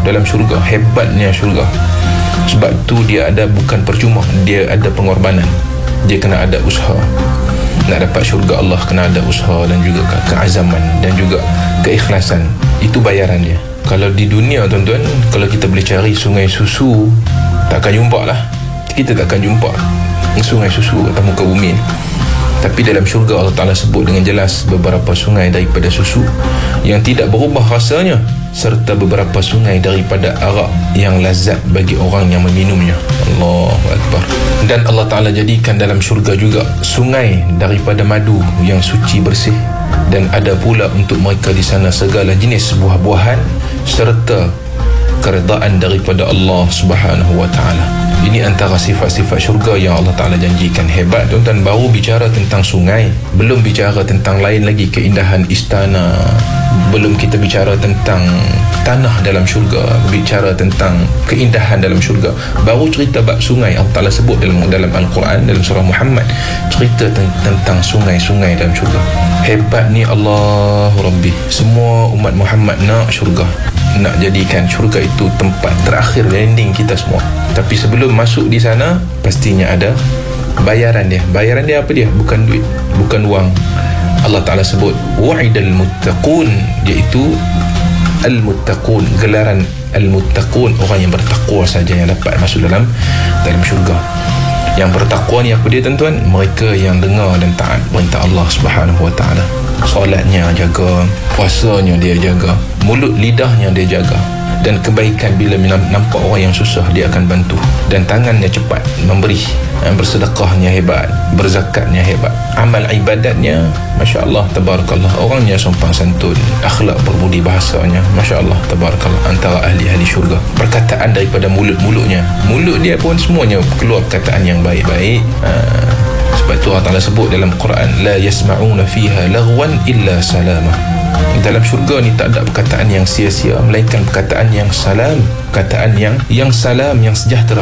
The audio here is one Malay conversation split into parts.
dalam syurga. Hebatnya syurga. Sebab tu dia ada bukan percuma, dia ada pengorbanan. Dia kena ada usaha. Nak dapat syurga Allah kena ada usaha dan juga keazaman dan juga keikhlasan. Itu bayaran dia. Kalau di dunia tuan-tuan, kalau kita boleh cari sungai susu, takkan jumpa lah. Kita takkan jumpa sungai susu atas muka bumi ni. Tapi dalam syurga Allah Ta'ala sebut dengan jelas beberapa sungai daripada susu yang tidak berubah rasanya, serta beberapa sungai daripada arak yang lazat bagi orang yang meminumnya. Allahu Akbar. Dan Allah Ta'ala jadikan dalam syurga juga sungai daripada madu yang suci bersih, dan ada pula untuk mereka di sana segala jenis buah-buahan serta keredaan daripada Allah Subhanahu wa Ta'ala. Ini antara sifat-sifat syurga yang Allah Ta'ala janjikan. Hebat tuan-tuan. Baru bicara tentang sungai, belum bicara tentang lain lagi, keindahan istana, belum kita bicara tentang tanah dalam syurga, bicara tentang keindahan dalam syurga. Baru cerita bab sungai Allah Ta'ala sebut dalam Al-Quran, dalam surah Muhammad, cerita tentang sungai-sungai dalam syurga. Hebat ni Allah Rabbi. Semua umat Muhammad nak syurga, nak jadikan syurga itu tempat terakhir landing kita semua. Tapi sebelum masuk di sana, pastinya ada bayaran dia. Bayaran dia apa dia? Bukan duit, bukan wang. Allah Ta'ala sebut wa'idal muttaqun, iaitu al-muttaqun, gelaran al-muttaqun, orang yang bertakwa saja yang dapat masuk dalam syurga. Yang bertakwa ni apa dia tuan-tuan? Mereka yang dengar dan taat perintah Allah Subhanahu wa Ta'ala. Solatnya jaga, puasanya dia jaga, mulut lidahnya dia jaga, dan kebaikan bila nampak orang yang susah dia akan bantu, dan tangannya cepat memberi, bersedekahnya hebat, berzakatnya hebat, amal ibadatnya Masya Allah tabarakallah, orangnya sopan santun, akhlak berbudi bahasanya Masya Allah tabarakallah, antara ahli-ahli syurga. Perkataan daripada mulut-mulutnya, mulut dia pun semuanya keluar perkataan yang baik-baik. Sebab tu Allah Ta'ala sebut dalam Quran, la yasma'una fiha laghwan illa salama. Dalam syurga ni tak ada perkataan yang sia-sia, melainkan perkataan yang salam, perkataan yang salam, yang sejahtera.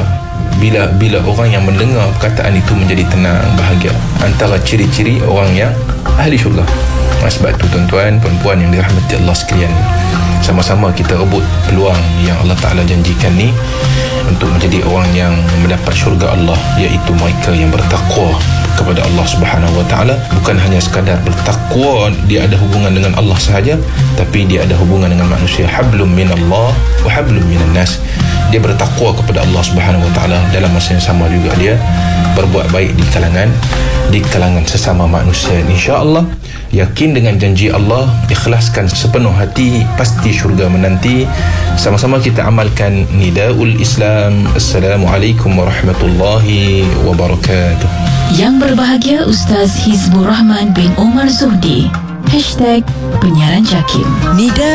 Bila orang yang mendengar perkataan itu menjadi tenang, bahagia. Antara ciri-ciri orang yang ahli syurga. Sebab tu tuan-tuan, perempuan yang dirahmati Allah sekalian, sama-sama kita rebut peluang yang Allah Ta'ala janjikan ni untuk menjadi orang yang mendapat syurga Allah, iaitu mereka yang bertakwa kepada Allah Subhanahu wa Ta'ala. Bukan hanya sekadar bertakwa, dia ada hubungan dengan Allah sahaja, tapi dia ada hubungan dengan manusia. Hablum minallah wa hablum minan nas. Dia bertakwa kepada Allah Subhanahu wa Ta'ala, dalam masa yang sama juga dia berbuat baik di kalangan sesama manusia. InsyaAllah, yakin dengan janji Allah, ikhlaskan sepenuh hati, pasti syurga menanti. Sama-sama kita amalkan Nidaul Islam. Assalamualaikum warahmatullahi wabarakatuh. Yang berbahagia Ustaz Hizbur Rahman bin Omar Zuhdi #penyiaran Jakim. Nida